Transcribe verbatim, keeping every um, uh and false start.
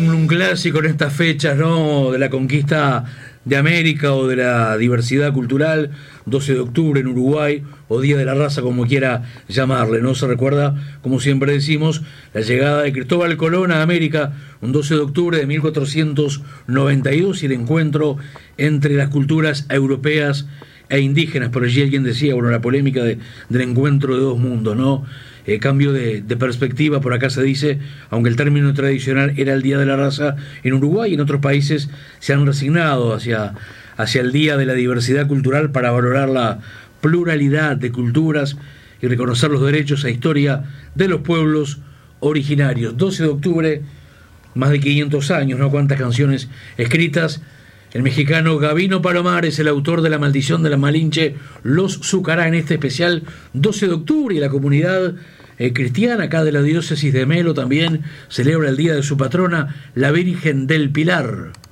un, un clásico en estas fechas, ¿no? De la conquista de América o de la diversidad cultural, doce de octubre en Uruguay, o Día de la Raza, como quiera llamarle, ¿no? Se recuerda, como siempre decimos, la llegada de Cristóbal Colón a América, un doce de octubre de mil cuatrocientos noventa y dos, y el encuentro entre las culturas europeas e indígenas. Por allí alguien decía, bueno, la polémica de, del encuentro de dos mundos, ¿no? Eh, cambio de, de perspectiva, por acá se dice, aunque el término tradicional era el Día de la Raza en Uruguay, en otros países se han resignado hacia, hacia el Día de la Diversidad Cultural para valorar la pluralidad de culturas y reconocer los derechos e historia de los pueblos originarios. doce de octubre, más de quinientos años, ¿no? Cuántas canciones escritas. El mexicano Gabino Palomar es el autor de La Maldición de la Malinche, Los Zucará, en este especial doce de octubre, y la comunidad eh, cristiana acá de la diócesis de Melo también celebra el día de su patrona, la Virgen del Pilar.